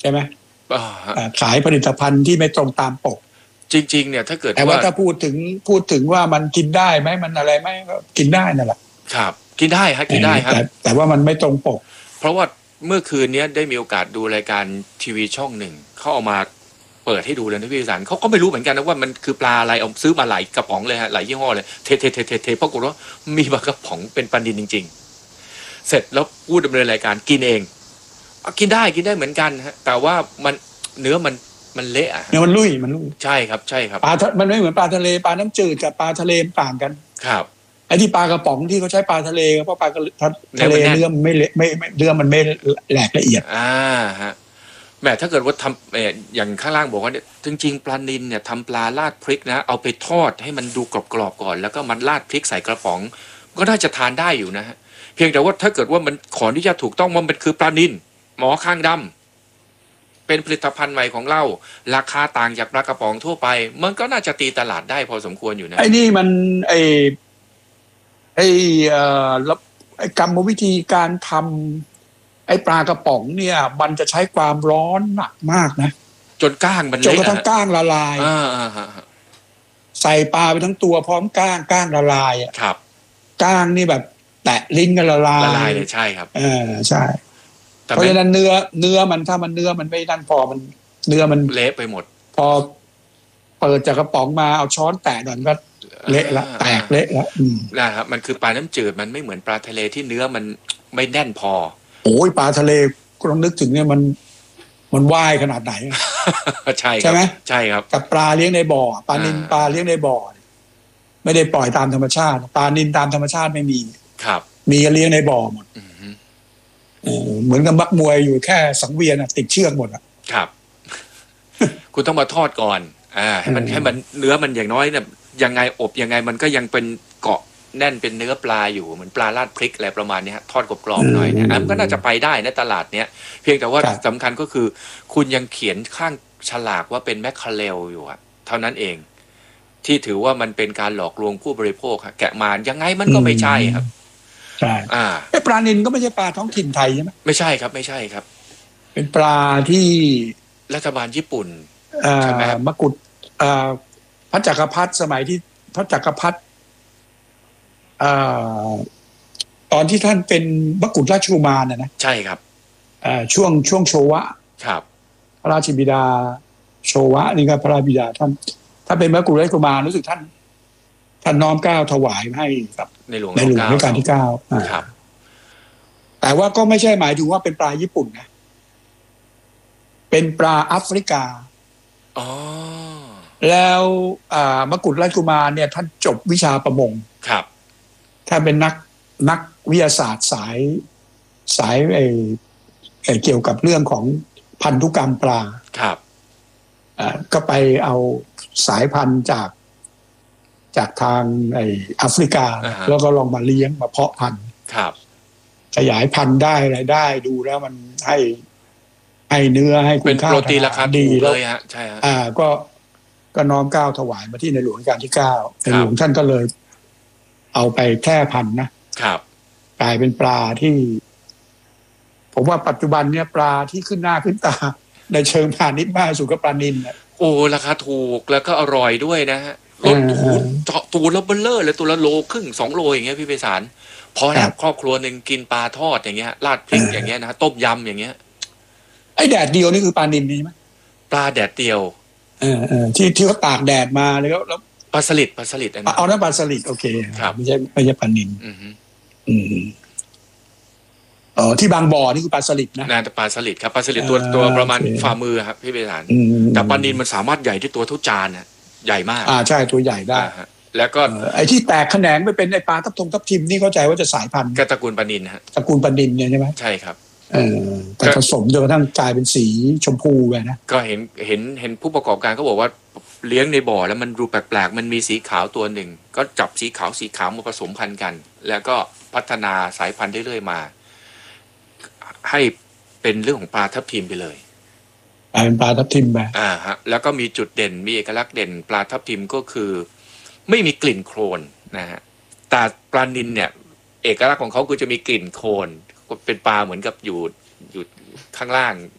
ใช่ไหมอ่าฮะขายผลิตภัณฑ์ที่ไม่ตรงตามปกจริงๆเนี่ยถ้าเกิดแต่ว่าถ้าพูดถึงว่ามันกินได้ไหมมันอะไรไหมก็กินได้นั่นแหละครับกินได้ฮะกินได้ฮะแต่ว่ามันไม่ตรงปกเพราะว่าเมื่อคืนนี้ได้มีโอกาสดูรายการทีวีช่องหนึ่งเขาเอามาเปิดให้ดูเลยนะพี่วิสารเขาก็ไม่รู้เหมือนกันนะว่ามันคือปลาอะไรเอาซื้อมาหลายกระป๋องเลยฮะหลายยี่ห้อเลยเทปรากฏว่ามีบางกระป๋องเป็นปลานิลจริงๆเสร็จแล้วผู้ดำเนินรายการกินเองกินได้เหมือนกันฮะแต่ว่ามันเนื้อมันเละอะเนื้อมันลุ่ยใช่ครับใช่ครับปลามันไม่เหมือนปลาทะเลปลาน้ำจืดกับปลาทะเลต่างกันครับไอ้ที่ปลากระป๋องที่เขาใช้ปลาทะเลเพราะปลาทะเลเนื้อมันไม่เละไม่เนื้อมันไม่แหลกละเอียดฮะแม้ถ้าเกิดว่าทำอย่างข้างล่างบอกว่าเนี่ยจริงๆปลานิลเนี่ยทำปลาราดพริกนะเอาไปทอดให้มันดูกรอบๆก่อนแล้วก็มันราดพริกใส่กระป๋องก็น่าจะทานได้อยู่นะฮะเพียงแต่ว่าถ้าเกิดว่ามันขออนุญาตถูกต้องว่ามันคือปลานิลหมอข้างดำเป็นผลิตภัณฑ์ใหม่ของเราราคาต่างจากปลากระป๋องทั่วไปมันก็น่าจะตีตลาดได้พอสมควรอยู่นะไอ้นี่มันไอ้แล้วไอ้กรรมวิธีการทำไอ้ปลากระป๋องเนี่ยมันจะใช้ความร้อนหนักมากนะจนก้างมันจนเละกระทั่งก้างละลายใส่ปลาไปทั้งตัวพร้อมก้างละลายอ่ะครับก้างนี่แบบแตะลิ้นกันละลายเลยใช่ครับใช่เพราะฉะนั้นเนื้อมันถ้ามันเนื้อมันไม่นั่นพอมันเนื้อมันเละไปหมดพอเปิดจากกระป๋องมาเอาช้อนแตะหน่อยก็เละละแตกเละละนะครับมันคือปลาน้ำจืดมันไม่เหมือนปลาทะเลที่เนื้อมันไม่แน่นพอโอ้ยปลาทะเลก็ต้องนึกถึงเนี่ยมันว่ายขนาดไหนใช่ไหมใช่ครับกับปลาเลี้ยงในบ่อปลานิลปลาเลี้ยงในบ่อไม่ได้ปล่อยตามธรรมชาติปลานิลตามธรรมชาติไม่มีครับมีเลี้ยงในบ่อหมดเหมือนกับมักมวยอยู่แค่สังเวียนติดเชือกหมดครับ คุณต้องมาทอดก่อนให้มันเนื้อมันอย่างน้อยเนี่ยยังไงอบยังไงมันก็ยังเป็นเกาะแน่นเป็นเนื้อปลาอยู่เหมือนปลาราดพริกอะไรประมาณนี้ทอดกรอบๆหน่อยเนี่ยมันก็น่าจะไปได้ในตลาดเนี้ยเพียงแต่ว่าสำคัญก็คือคุณยังเขียนข้างฉลากว่าเป็นแมคคาเรลอยู่เท่านั้นเองที่ถือว่ามันเป็นการหลอกลวงผู้บริโภคแกะมายังไงมันก็ไม่ใช่ครับใช่ปลานิลก็ไม่ใช่ปลาท้องถิ่นไทยใช่ไหมไม่ใช่ครับไม่ใช่ครับเป็นปลาที่รัฐบาลญี่ปุ่นใช่ไหมมกุฎพระจักรพรรดิสมัยที่พระจักรพรรดิตอนที่ท่านเป็นมกุฎราชกุมารนะใช่ครับช่วงโชวะครับพระราชบิดาโชวะนี่ก็พระราชบิดาท่านถ้าเป็นมกุฎราชกุมารรู้สึกท่านน้อมเกล้าถวายให้กับในหลวงรัชกาลที่9 ครับแต่ว่าก็ไม่ใช่หมายถึงว่าเป็นปลาญี่ปุ่นนะเป็นปลาแอฟริกาแล้วมกุฎราชกุมารเนี่ยท่านจบวิชาประมงครับท่านเป็นนักวิทยาศาสตร์สายเกี่ยวกับเรื่องของพันธุกรรมปลาครับก็ไปเอาสายพันธุ์จากทางแอฟริกาแล้วก็ลองมาเลี้ยงมาเพาะพันธุ์ครับขยายพันธุ์ได้อะไรได้ดูแล้วมันให้เนื้อให้คุณค่าเป็นโปรตีนราคาดีเลยฮะใช่ฮะก็น้อมเกล้าถวายมาที่ในหลวงรัชกาลที่9ในหลวงท่านก็เลยเอาไปแท่พันธุ์นะครับกลายเป็นปลาที่ผมว่าปัจจุบันเนี่ยปลาที่ขึ้นหน้าขึ้นตาในเชิงพาณิชย์มากสุดก็ปลานิลโอ้ราคาถูกแล้วก็อร่อยด้วยนะฮะรสตัวละเบลเลอร์เลยตัวละโลครึ่ง2 โลอย่างเงี้ยพี่ไพศาลพอแล้วครอบครัวหนึ่งกินปลาทอดอย่างเงี้ยราดพริกอย่างเงี้ยนะต้มยำอย่างเงี้ยไอ้แดดเดียวนี่คือปลานิลนี่ไหมปลาแดดเดียวที่เขาตากแดดมาแล้วปลาสลิดเอาน้ำปลาสลิดโอเคไม่ใช่ปลานิลที่บางบ่อนี่คือปลาสลิดนะแต่ปลาสลิดครับปลาสลิดตัวประมาณฝ่ามือครับพี่ไพศาลแต่ปลานิลมันสามารถใหญ่ที่ตัวเท่าจานนะใหญ่มากใช่ตัวใหญ่ได้แล้วก็ไอ้ที่แตกแขนงไปเป็นไอ้ปลาทับทิมนี่เข้าใจว่าจะสายพันธุ์ก็ตระกูลปลานิลฮะตระกูลปลานิลเนี่ยใช่ไหมใช่ครับแต่ผสมจนกระทั่งกลายเป็นสีชมพูไปนะก็เห็นผู้ประกอบการเขาบอกว่าเลี้ยงในบ่อแล้วมันดูแปลกๆมันมีสีขาวตัวหนึ่งก็จับสีขาวมาผสมพันธุ์กัน แล้วก็พัฒนาสายพันธุ์เรื่อยๆมาให้เป็นเรื่องของปลาทับทิมไปเลยเป็นปลาทับทิมไปฮะแล้วก็มีจุดเด่นมีเอกลักษณ์เด่นปลาทับทิมก็คือไม่มีกลิ่นโคลนนะฮะแต่ปลานิลเนี่ยเอกลักษณ์ของเขาคือจะมีกลิ่นโคลนเป็นปลาเหมือนกับอยู่ข้างล่าง